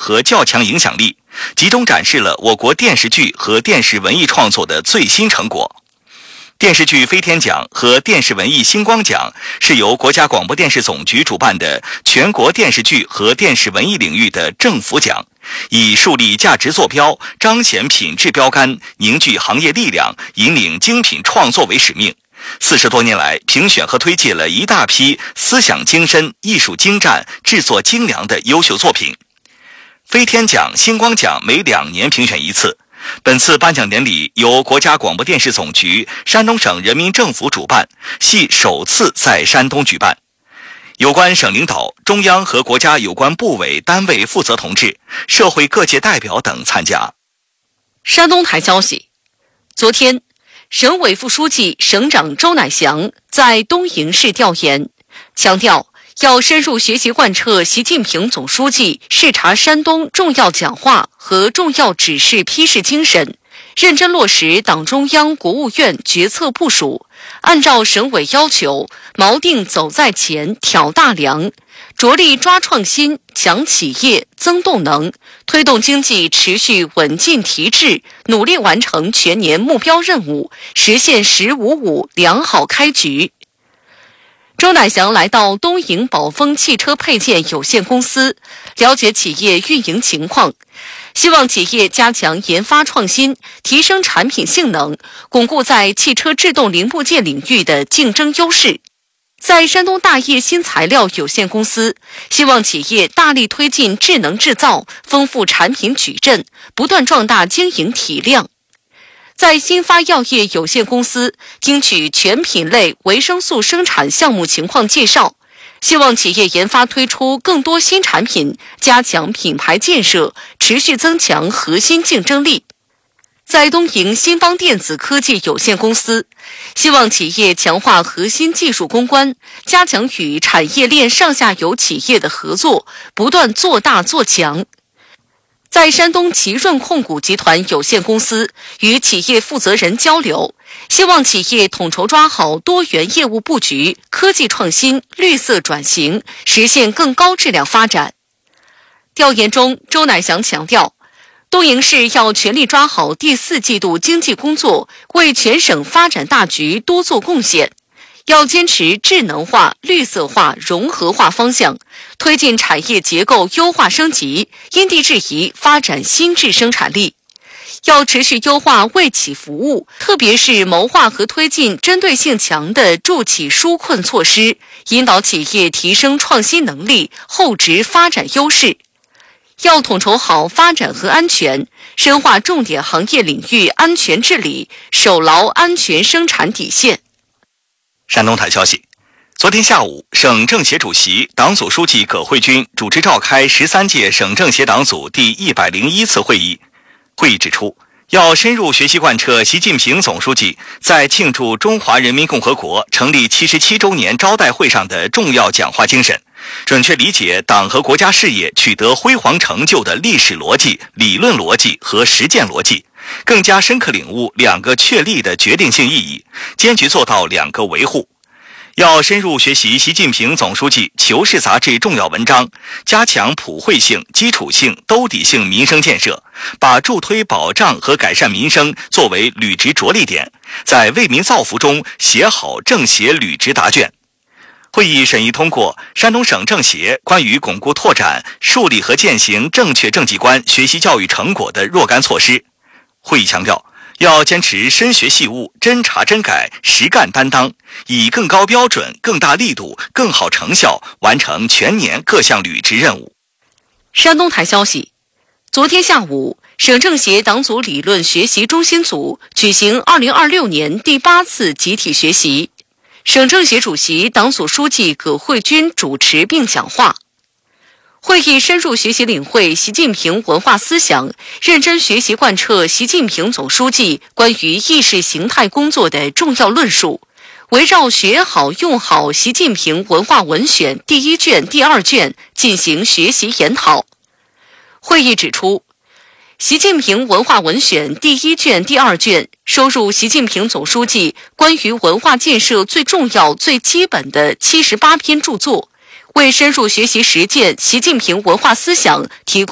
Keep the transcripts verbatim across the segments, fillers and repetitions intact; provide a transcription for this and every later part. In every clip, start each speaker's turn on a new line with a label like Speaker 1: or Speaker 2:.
Speaker 1: 和较强影响力，集中展示了我国电视剧和电视文艺创作的最新成果。电视剧飞天奖和电视文艺星光奖是由国家广播电视总局主办的全国电视剧和电视文艺领域的政府奖，以树立价值坐标、彰显品质标杆、凝聚行业力量、引领精品创作为使命。四十多年来，评选和推介了一大批思想精深、艺术精湛、制作精良的优秀作品。飞天奖、星光奖每两年评选一次。本次颁奖典礼由国家广播电视总局、山东省人民政府主办，系首次在山东举办。有关省领导、中央和国家有关部委单位负责同志、社会各界代表等参加。
Speaker 2: 山东台消息，昨天，省委副书记、省长周乃祥在东营市调研，强调要深入学习贯彻习近平总书记视察山东重要讲话和重要指示批示精神，认真落实党中央、国务院决策部署，按照省委要求，锚定走在前、挑大梁，着力抓创新、强企业、增动能，推动经济持续稳进提质，努力完成全年目标任务，实现“十五五”良好开局。周乃祥来到东营宝丰汽车配件有限公司，了解企业运营情况，希望企业加强研发创新，提升产品性能，巩固在汽车制动零部件领域的竞争优势。在山东大业新材料有限公司，希望企业大力推进智能制造，丰富产品矩阵，不断壮大经营体量。在新发药业有限公司，听取全品类维生素生产项目情况介绍，希望企业研发推出更多新产品，加强品牌建设，持续增强核心竞争力。在东营新方电子科技有限公司，希望企业强化核心技术攻关，加强与产业链上下游企业的合作，不断做大做强。在山东奇润控股集团有限公司与企业负责人交流，希望企业统筹抓好多元业务布局、科技创新、绿色转型，实现更高质量发展。调研中，周乃祥强调，东营市要全力抓好第四季度经济工作，为全省发展大局多做贡献。要坚持智能化、绿色化、融合化方向，推进产业结构优化升级，因地制宜发展新质生产力。要持续优化为企服务，特别是谋划和推进针对性强的助企纾困措施，引导企业提升创新能力、厚植发展优势。要统筹好发展和安全，深化重点行业领域安全治理，守牢安全生产底线。
Speaker 1: 山东台消息，昨天下午，省政协主席、党组书记葛慧君主持召开十三届省政协党组第一百零一次会议。会议指出，要深入学习贯彻习近平总书记在庆祝中华人民共和国成立七十七周年招待会上的重要讲话精神，准确理解党和国家事业取得辉煌成就的历史逻辑、理论逻辑和实践逻辑，更加深刻领悟两个确立的决定性意义，坚决做到两个维护。要深入学习习近平总书记《求是》杂志重要文章，加强普惠性、基础性、兜底性民生建设，把助推保障和改善民生作为履职着力点，在为民造福中写好政协履职答卷。会议审议通过山东省政协关于巩固拓展、树立和践行正确政绩观学习教育成果的若干措施。会议强调，要坚持深学细悟、真查真改、实干担当，以更高标准、更大力度、更好成效完成全年各项履职任务。
Speaker 2: 山东台消息，昨天下午，省政协党组理论学习中心组举行二零二六年第八次集体学习，省政协主席、党组书记葛慧君主持并讲话。会议深入学习领会习近平文化思想，认真学习贯彻习近平总书记关于意识形态工作的重要论述，围绕学好用好习近平文化文选第一卷、第二卷进行学习研讨。会议指出，习近平文化文选第一卷、第二卷收入习近平总书记关于文化建设最重要、最基本的七十八篇著作，为深入学习实践习近平文化思想提供了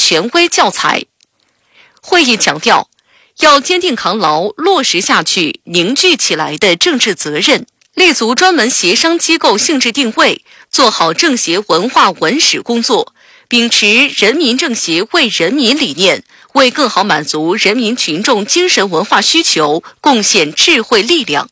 Speaker 2: 权威教材。会议强调，要坚定扛牢落实下去凝聚起来的政治责任，立足专门协商机构性质定位，做好政协文化文史工作，秉持人民政协为人民理念，为更好满足人民群众精神文化需求贡献智慧力量。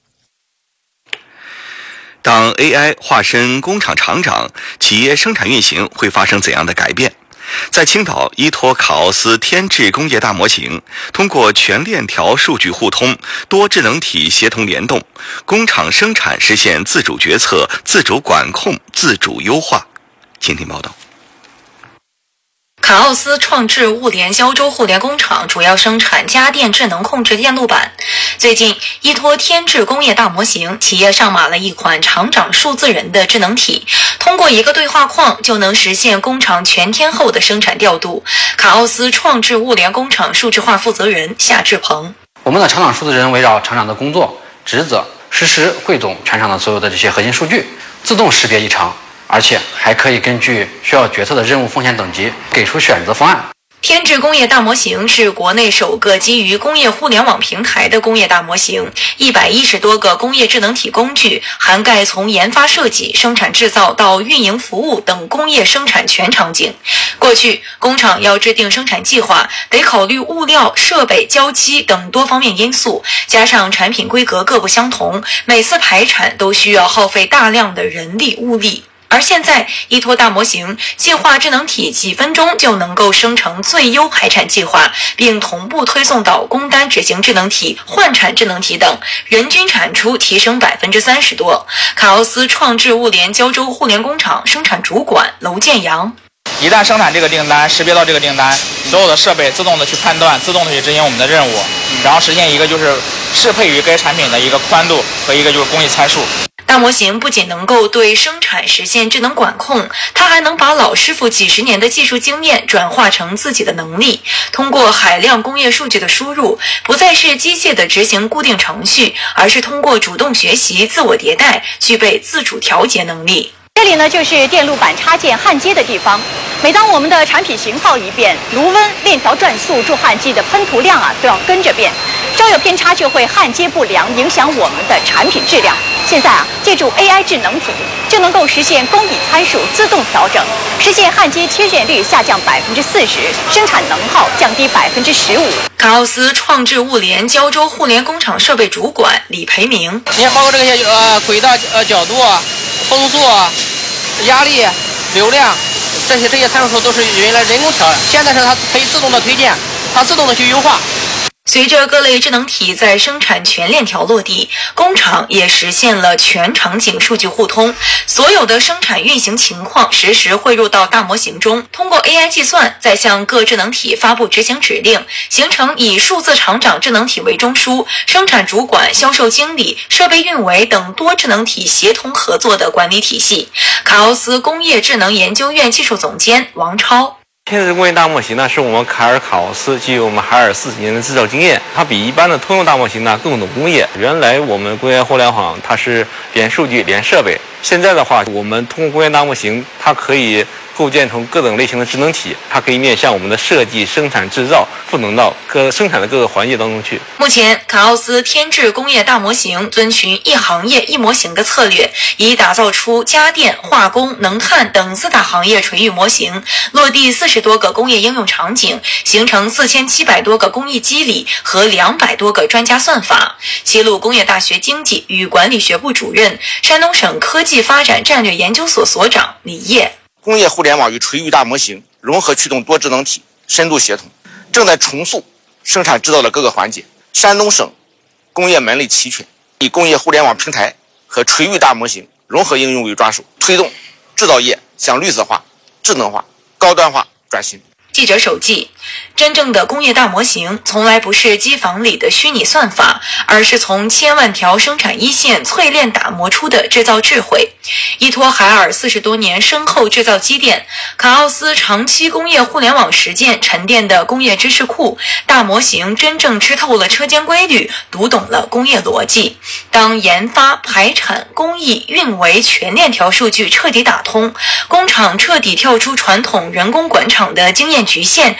Speaker 1: 当 A I 化身工厂厂长，企业生产运行会发生怎样的改变？在青岛，依托卡奥斯天智工业大模型，通过全链条数据互通、多智能体协同联动，工厂生产实现自主决策、自主管控、自主优化。请听报道。
Speaker 3: 卡奥斯创智物联胶州互联工厂主要生产家电智能控制电路板。最近，依托天智工业大模型，企业上马了一款厂长数字人的智能体，通过一个对话框就能实现工厂全天候的生产调度。卡奥斯创智物联工厂数字化负责人夏志鹏：
Speaker 4: 我们的厂长数字人围绕厂长的工作职责，实时汇总全厂的所有的这些核心数据，自动识别异常，而且还可以根据需要决策的任务风险等级给出选择方案。
Speaker 3: 天智工业大模型是国内首个基于工业互联网平台的工业大模型，一百一十多个工业智能体工具，涵盖从研发设计、生产制造到运营服务等工业生产全场景。过去，工厂要制定生产计划，得考虑物料、设备、交期等多方面因素，加上产品规格各不相同，每次排产都需要耗费大量的人力物力。而现在，依托大模型，计划智能体几分钟就能够生成最优排产计划，并同步推送到工单执行智能体、换产智能体等，人均产出提升百分之三十多。卡奥斯创智物联胶州互联工厂生产主管娄建阳：
Speaker 5: 一旦生产这个订单，识别到这个订单，所有的设备自动的去判断，自动的去执行我们的任务，然后实现一个就是适配于该产品的一个宽度和一个就是工艺参数。
Speaker 3: 大模型不仅能够对生产实现智能管控，它还能把老师傅几十年的技术经验转化成自己的能力。通过海量工业数据的输入，不再是机械的执行固定程序，而是通过主动学习、自我迭代，具备自主调节能力。
Speaker 6: 这里呢，就是电路板插件焊接的地方。每当我们的产品型号一变，炉温、链条转速、助焊剂的喷涂量啊，都要跟着变。稍有偏差就会焊接不良，影响我们的产品质量。现在啊，借助 A I 智能体，就能够实现工艺参数自动调整，实现焊接切片率下降百分之四十，生产能耗降低百分之十五。
Speaker 3: 卡奥斯创智物联胶州互联工厂设备主管李培明：
Speaker 7: 你看，包括这些呃轨道呃角度啊、风速啊、压力、流量，这些这些参数都是原来人工调的，现在是它可以自动的推荐，它自动的去优化。
Speaker 3: 随着各类智能体在生产全链条落地，工厂也实现了全场景数据互通，所有的生产运行情况实时汇入到大模型中，通过 A I 计算，再向各智能体发布执行指令，形成以数字厂长智能体为中枢，生产主管、销售经理、设备运维等多智能体协同合作的管理体系。卡奥斯工业智能研究院技术总监王超：
Speaker 8: 天智工业大模型呢，是我们凯尔卡奥斯基于我们海尔四十年的制造经验，它比一般的通用大模型呢更懂工业。原来我们工业互联网它是连数据、连设备，现在的话，我们通过工业大模型，它可以构建成各种类型的智能体，它可以面向我们的设计、生产、制造，赋能到各生产的各个环节当中去。
Speaker 3: 目前，卡奥斯天智工业大模型遵循一行业一模型的策略，已打造出家电、化工、能焊等四大行业垂域模型，落地四十多个工业应用场景，形成四千七百多个工艺机理和两百多个专家算法。齐鲁工业大学经济与管理学部主任、山东省科技发展战略研究所所长李烨：
Speaker 9: 工业互联网与垂域大模型融合驱动多智能体，深度协同，正在重塑生产制造的各个环节。山东省工业门类齐全，以工业互联网平台和垂域大模型融合应用为抓手，推动制造业向绿色化、智能化、高端化转型。
Speaker 3: 记者手记：真正的工业大模型从来不是机房里的虚拟算法，而是从千万条生产一线淬炼打磨出的制造智慧。依托海尔四十多年深厚制造积淀，卡奥斯长期工业互联网实践沉淀的工业知识库，大模型真正吃透了车间规律，读懂了工业逻辑。当研发、排产、工艺、运维全链条数据彻底打通，工厂彻底跳出传统人工管厂的经验局限，